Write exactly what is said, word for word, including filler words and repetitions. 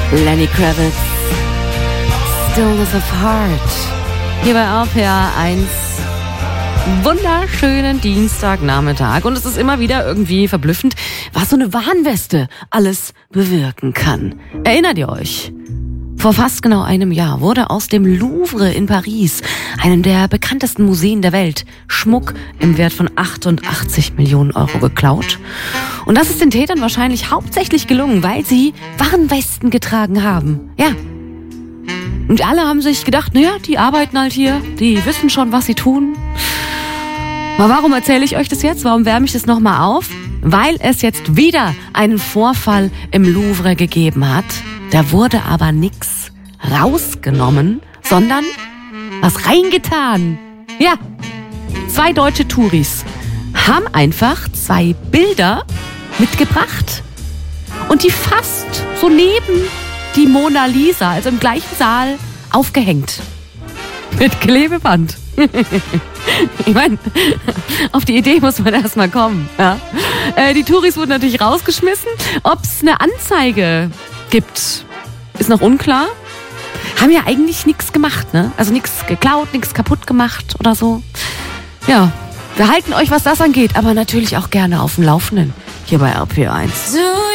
Lenny Kravitz, Stillness of Heart. Hier bei R P R eins. Wunderschönen Dienstagnachmittag. Und es ist immer wieder irgendwie verblüffend, was so eine Warnweste alles bewirken kann. Erinnert ihr euch? Vor fast genau einem Jahr wurde aus dem Louvre in Paris, einem der bekanntesten Museen der Welt, Schmuck im Wert von achtundachtzig Millionen Euro geklaut. Und das ist den Tätern wahrscheinlich hauptsächlich gelungen, weil sie Warnwesten getragen haben. Ja. Und alle haben sich gedacht, naja, die arbeiten halt hier, die wissen schon, was sie tun. Aber warum erzähle ich euch das jetzt? Warum wärme ich das nochmal auf? Weil es jetzt wieder einen Vorfall im Louvre gegeben hat. Da wurde aber nichts rausgenommen, sondern was reingetan. Ja, zwei deutsche Touris haben einfach zwei Bilder mitgebracht und die fast so neben die Mona Lisa, also im gleichen Saal, aufgehängt. Mit Klebeband. Ich meine, auf die Idee muss man erstmal kommen. Ja. Äh, die Touris wurden natürlich rausgeschmissen. Ob es eine Anzeige gibt, ist noch unklar. Haben ja eigentlich nichts gemacht, ne? Also nichts geklaut, nichts kaputt gemacht oder so. Ja, wir halten euch, was das angeht, aber natürlich auch gerne auf dem Laufenden hier bei R P R eins.